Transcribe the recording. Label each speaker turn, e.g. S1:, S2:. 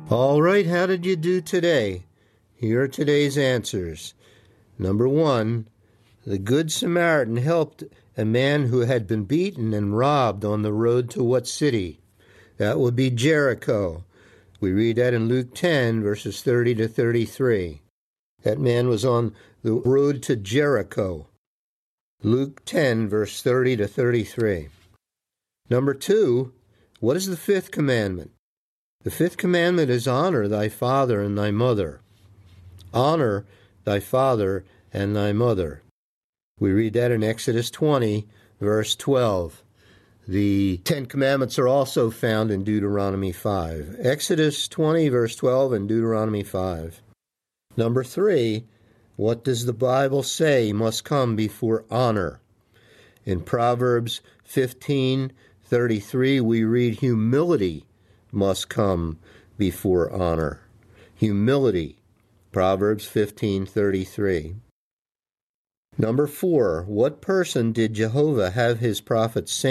S1: All right, how did you do today? Here are today's answers. Number 1, the Good Samaritan helped a man who had been beaten and robbed on the road to what city? That would be Jericho. We read that in Luke 10, verses 30 to 33. That man was on the road to Jericho. Luke 10, verse 30 to 33. Number 2, what is the 5th commandment? The 5th commandment is honor thy father and thy mother. Honor thy father and thy mother. We read that in Exodus 20, verse 12. The 10 commandments are also found in Deuteronomy 5. Exodus 20, verse 12, and Deuteronomy 5. Number 3, what does the Bible say must come before honor? In Proverbs 15:33, we read humility must come before honor. Humility. Proverbs 15:33. Number 4, what person did Jehovah have his prophets